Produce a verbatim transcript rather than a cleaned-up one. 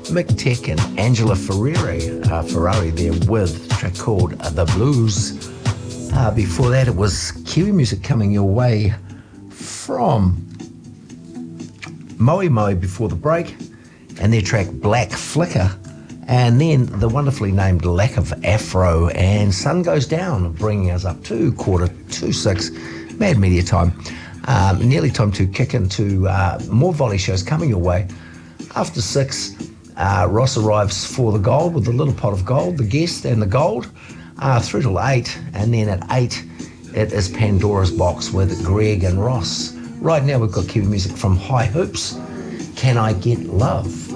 Mick Tech and Angela Ferrari, uh, Ferrari there with a track called uh, The Blues. Uh, before that, it was Kiwi music coming your way from Moe Moe before the break, and their track Black Flicker, and then the wonderfully named Lack of Afro and Sun Goes Down, bringing us up to quarter to six, Mad Media time. Um, nearly time to kick into uh, more volley shows coming your way. After six, uh, Ross arrives for the gold with the little pot of gold, the guest and the gold, uh, through till eight, and then at eight, it is Pandora's Box with Greg and Ross. Right now we've got Kiwi music from High Hoops, Can I Get Love?